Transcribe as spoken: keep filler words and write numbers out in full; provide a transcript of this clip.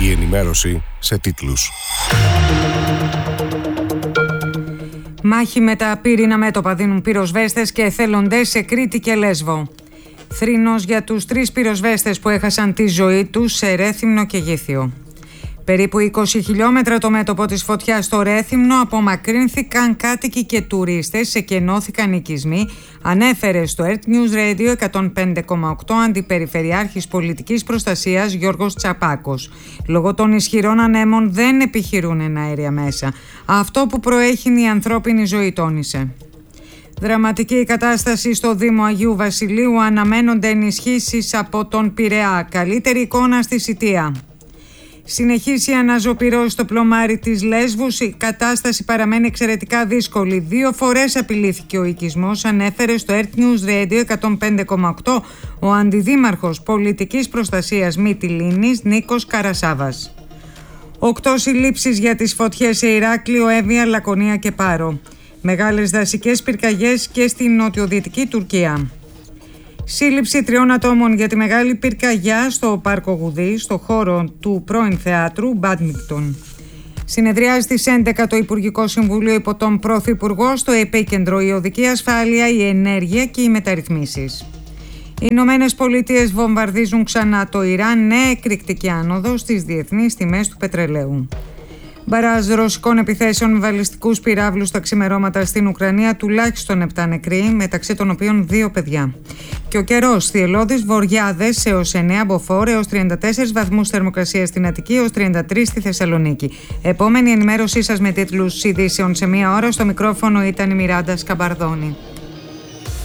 Η ενημέρωση σε τίτλους. Μάχη με τα πύρινα μέτωπα δίνουν πυροσβέστες και εθελοντές σε Κρήτη και Λέσβο. Θρήνος για τους τρεις πυροσβέστες που έχασαν τη ζωή τους σε Ρέθυμνο και Γήθιο. Περίπου είκοσι χιλιόμετρα το μέτωπο της φωτιάς στο Ρέθυμνο απομακρύνθηκαν κάτοικοι και τουρίστες, εκενώθηκαν οικισμοί, ανέφερε στο Earth News Radio εκατόν πέντε κόμμα οκτώ Αντιπεριφερειάρχης Πολιτικής Προστασίας Γιώργος Τσαπάκος. Λόγω των ισχυρών ανέμων δεν επιχειρούν εναέρια μέσα. Αυτό που προέχει είναι η ανθρώπινη ζωή, τόνισε. Δραματική η κατάσταση στο Δήμο Αγίου Βασιλείου, αναμένονται ενισχύσεις από τον Πειραιά. Καλύτερη εικόνα στη Σιτία. Συνεχίσει η αναζωπυρός στο πλωμάρι της Λέσβους, η κατάσταση παραμένει εξαιρετικά δύσκολη. Δύο φορές απειλήθηκε ο οικισμός, ανέφερε στο Earth News Radio εκατόν πέντε κόμμα οκτώ ο Αντιδήμαρχος Πολιτικής Προστασίας Μυτιλήνης Νίκος Καρασάβας. Οκτώ συλλήψεις για τις φωτιές σε Ηράκλειο, Εύβοια, Λακωνία και Πάρο. Μεγάλες δασικές πυρκαγιές και στην νοτιοδυτική Τουρκία. Σύλληψη τριών ατόμων για τη μεγάλη πυρκαγιά στο Πάρκο Γουδή, στο χώρο του πρώην θεάτρου Μπάντμικτον. Συνεδριάζει στις έντεκα το Υπουργικό Συμβούλιο υπό τον Πρωθυπουργό, στο επίκεντρο η οδική ασφάλεια, η ενέργεια και οι μεταρρυθμίσεις. Οι Ηνωμένες Πολιτείες βομβαρδίζουν ξανά το Ιράν, νέα εκρηκτική άνοδο στις διεθνείς τιμές του πετρελαίου. Μπαράζ ρωσικών επιθέσεων με βαλιστικούς πυράβλους στα ξημερώματα στην Ουκρανία, τουλάχιστον επτά νεκροί, μεταξύ των οποίων δύο παιδιά. Και ο καιρός, θυελλώδεις βοριάδες έως εννέα μποφόρ, έως τριάντα τέσσερις βαθμούς θερμοκρασία στην Αττική, έως τριάντα τρεις στη Θεσσαλονίκη. Επόμενη ενημέρωσή σας με τίτλους ειδήσεων σε μία ώρα. Στο μικρόφωνο ήταν η Μιράντα Σκαμπαρδόνη.